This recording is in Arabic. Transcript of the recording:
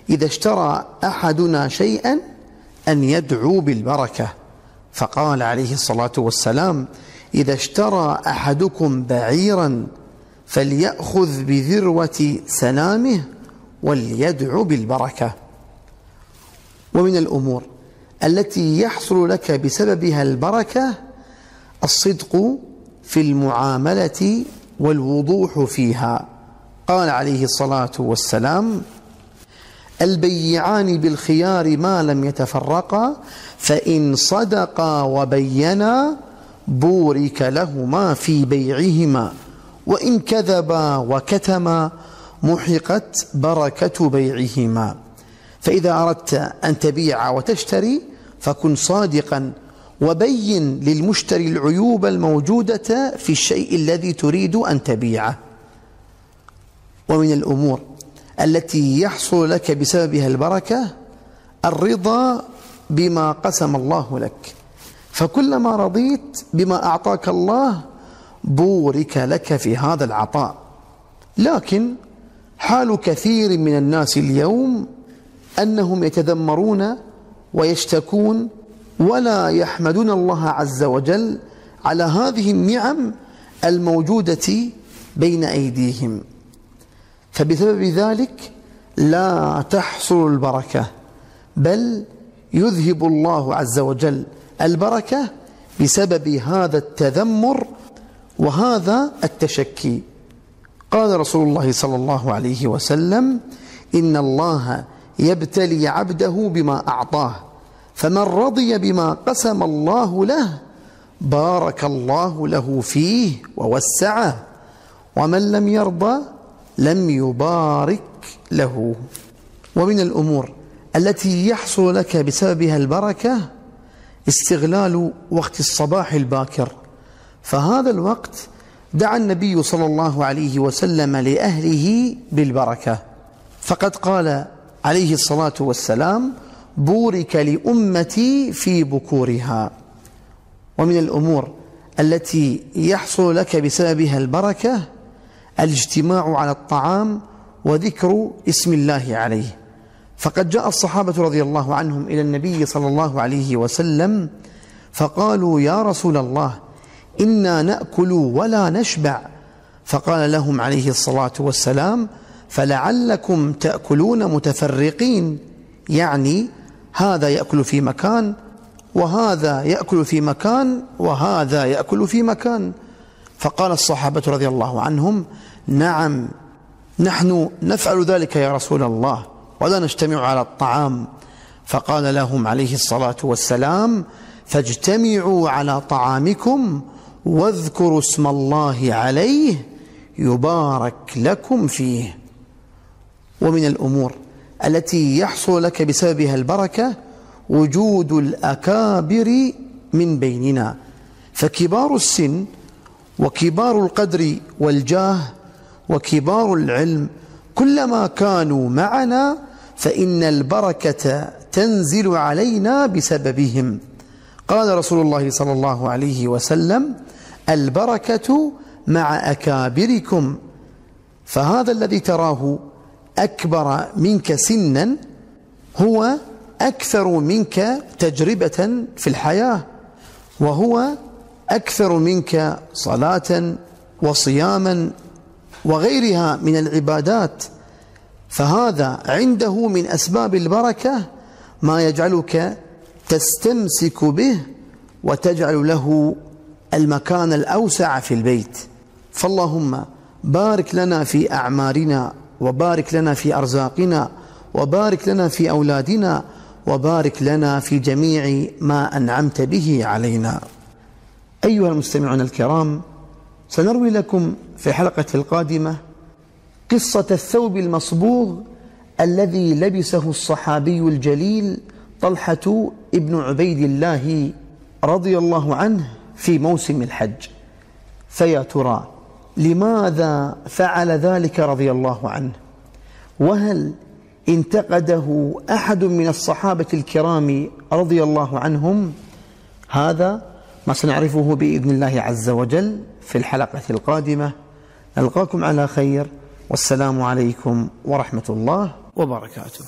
إذا اشترى أحدنا شيئا أن يدعو بالبركة. فقال عليه الصلاة والسلام: إذا اشترى أحدكم بعيرا فليأخذ بذروة سنامه وليدعو بالبركة. ومن الأمور التي يحصل لك بسببها البركة الصدق في المعاملة والوضوح فيها. قال عليه الصلاة والسلام: البيعان بالخيار ما لم يتفرقا فإن صدقا وبينا بورك لهما في بيعهما وإن كذبا وكتما محقت بركة بيعهما. فإذا أردت أن تبيع وتشتري فكن صادقا وبين للمشتري العيوب الموجودة في الشيء الذي تريد أن تبيعه. ومن الأمور التي يحصل لك بسببها البركة الرضا بما قسم الله لك، فكلما رضيت بما أعطاك الله بورك لك في هذا العطاء. لكن حال كثير من الناس اليوم أنهم يتذمرون ويشتكون ولا يحمدون الله عز وجل على هذه النعم الموجودة بين أيديهم، فبسبب ذلك لا تحصل البركة، بل يذهب الله عز وجل البركة بسبب هذا التذمر وهذا التشكي. قال رسول الله صلى الله عليه وسلم: إن الله يبتلي عبده بما أعطاه، فمن رضي بما قسم الله له بارك الله له فيه ووسعه، ومن لم يرضى لم يبارك له. ومن الأمور التي يحصل لك بسببها البركة استغلال وقت الصباح الباكر، فهذا الوقت دعا النبي صلى الله عليه وسلم لأهله بالبركة، فقد قال عليه الصلاة والسلام: بورك لأمتي في بكورها. ومن الأمور التي يحصل لك بسببها البركة الاجتماع على الطعام وذكر اسم الله عليه، فقد جاء الصحابة رضي الله عنهم إلى النبي صلى الله عليه وسلم فقالوا: يا رسول الله إنا نأكل ولا نشبع. فقال لهم عليه الصلاة والسلام: فلعلكم تأكلون متفرقين، يعني هذا يأكل في مكان وهذا يأكل في مكان وهذا يأكل في مكان. فقال الصحابة رضي الله عنهم: نعم نحن نفعل ذلك يا رسول الله ولا نجتمع على الطعام. فقال لهم عليه الصلاة والسلام: فاجتمعوا على طعامكم واذكروا اسم الله عليه يبارك لكم فيه. ومن الأمور التي يحصل لك بسببها البركة وجود الأكابر من بيننا، فكبار السن وكبار القدر والجاه وكبار العلم كلما كانوا معنا فإن البركة تنزل علينا بسببهم. قال رسول الله صلى الله عليه وسلم: البركة مع أكابركم. فهذا الذي تراه أكبر منك سنا هو أكثر منك تجربة في الحياة، وهو أكثر منك صلاة وصياما وغيرها من العبادات، فهذا عنده من أسباب البركة ما يجعلك تستمسك به وتجعل له المكان الأوسع في البيت. فاللهم بارك لنا في أعمارنا، وبارك لنا في أرزاقنا، وبارك لنا في أولادنا، وبارك لنا في جميع ما أنعمت به علينا. أيها المستمعون الكرام، سنروي لكم في الحلقة القادمة قصة الثوب المصبوغ الذي لبسه الصحابي الجليل طلحة ابن عبيد الله رضي الله عنه في موسم الحج. فيا ترى لماذا فعل ذلك رضي الله عنه؟ وهل انتقده أحد من الصحابة الكرام رضي الله عنهم؟ هذا ما سنعرفه بإذن الله عز وجل في الحلقة القادمة. نلقاكم على خير، والسلام عليكم ورحمة الله وبركاته.